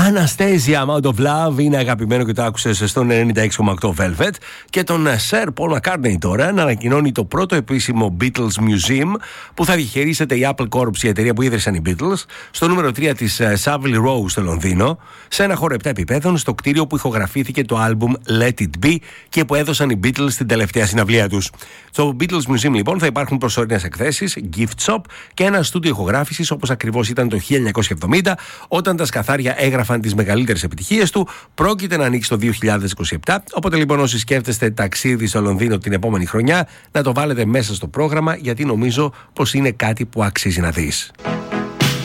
Anastasia, Amount of Love είναι αγαπημένο και το άκουσες στον 96,8 Velvet. Και τον Sir Paul McCartney τώρα να ανακοινώνει το πρώτο επίσημο Beatles Museum που θα διαχειρίζεται η Apple Corps, η εταιρεία που ίδρυσαν οι Beatles, στο νούμερο 3 της Savile Row στο Λονδίνο, σε ένα χώρο 7 επιπέδων, στο κτίριο που ηχογραφήθηκε το άλμπουμ Let It Be και που έδωσαν οι Beatles στην τελευταία συναυλία τους. Στο Beatles Museum λοιπόν θα υπάρχουν προσωρινές εκθέσεις, gift shop και ένα στούντιο ηχογράφησης όπως ακριβώς ήταν το 1970 όταν τα σκαθάρια έγραφαν τις μεγαλύτερες επιτυχίες του. Πρόκειται να ανοίξει το 2027, οπότε λοιπόν όσοι σκέφτεστε ταξίδι στο Λονδίνο την επόμενη χρονιά να το βάλετε μέσα στο πρόγραμμα, γιατί νομίζω πως είναι κάτι που αξίζει να δεις.